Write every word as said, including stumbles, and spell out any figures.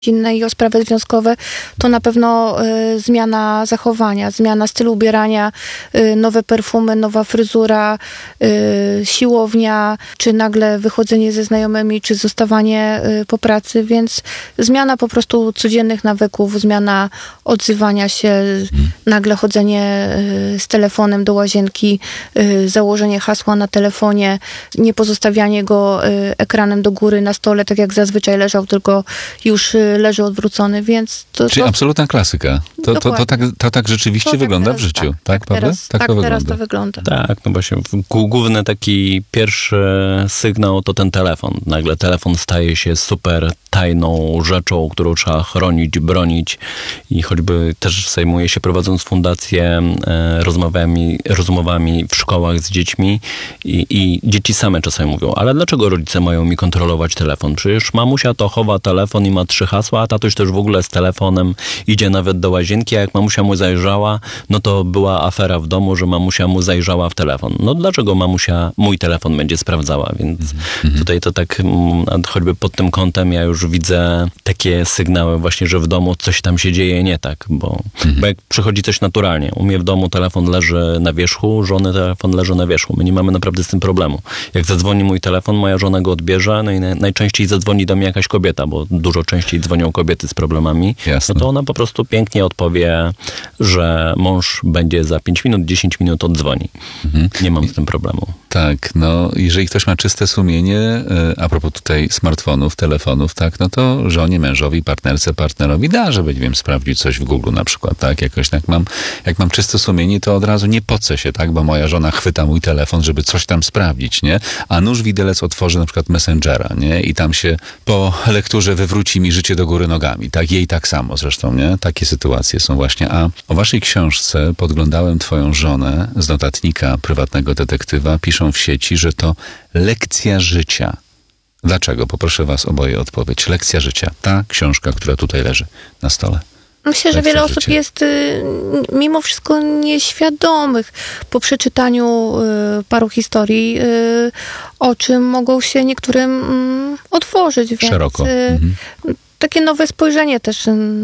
inne i o sprawy związkowe, to na pewno y, zmiana zachowania, zmiana stylu ubierania, y, nowe perfumy, nowa fryzura, y, siłownia, czy nagle wychodzenie ze znajomymi, czy zostawanie y, po pracy, więc zmiana po prostu codziennych nawyków, zmiana odzywania się, hmm. nagle chodzenie y, z telefonem do łazienki, y, założenie hasła na telefonie, nie pozostawianie go y, ekranem do góry na stole, tak jak zazwyczaj leżał, tylko już y, leży odwrócony, więc to... Czyli to, absolutna klasyka. To, to, to, tak, to tak rzeczywiście to wygląda tak teraz, w życiu, tak, tak, tak teraz, tak, tak to teraz wygląda. to wygląda. Tak, no właśnie główny taki pierwszy sygnał to ten telefon. Nagle telefon staje się super tajną rzeczą, którą trzeba chronić, bronić i choćby też zajmuję się, prowadząc fundację, e, rozmowami, rozmowami w szkołach z dziećmi i, i dzieci same czasami mówią, ale dlaczego rodzice mają mi kontrolować telefon? Przecież mamusia to chowa telefon i ma trzy hasła, a tatuś też w ogóle z telefonem idzie nawet do łazienki, a jak mamusia mu zajrzała, no to była afera w domu, że mamusia mu zajrzała w telefon. No dlaczego mamusia mój telefon będzie sprawdzała? Więc mm-hmm. tutaj to tak choćby pod tym kątem ja już widzę takie sygnały właśnie, że w domu coś tam się dzieje nie tak, bo, mm-hmm. bo jak przychodzi coś naturalnie, u mnie w domu telefon leży na wierzchu, żony telefon leży na wierzchu. My nie mamy naprawdę z tym problemu. Jak zadzwoni mój telefon, moja żona go odbierze, no i najczęściej zadzwoni do mnie jakaś kobieta, bo dużo częściej dzwonią kobiety z problemami. Jasne. No to ona po prostu pięknie odpowie, że mąż będzie za pięć minut, dziesięć minut oddzwoni. Mhm. Nie mam z tym problemu. Tak, no jeżeli ktoś ma czyste sumienie, a propos tutaj smartfonów, telefonów, tak, no to żonie, mężowi, partnerce, partnerowi da, żeby, nie wiem, sprawdzić coś w Google na przykład, tak, jakoś jak mam, jak mam czyste sumienie, to od razu nie pocę się, tak, bo moja żona chwyta mój telefon, żeby coś tam sprawdzić, nie, a nóż widelec otworzy na przykład Messengera, nie, i tam się po lekturze wywróci mi życie do góry nogami, tak, jej tak samo zresztą, nie, takie sytuacje są właśnie, a o waszej książce podglądałem twoją żonę z notatnika prywatnego detektywa, piszą w sieci, że to lekcja życia. Dlaczego? Poproszę was oboje o odpowiedź. Lekcja życia. Ta książka, która tutaj leży na stole. Myślę, że wiele osób jest y, mimo wszystko nieświadomych po przeczytaniu y, paru historii, y, o czym mogą się niektórym y, otworzyć. Więc, szeroko. Y, mhm. Takie nowe spojrzenie też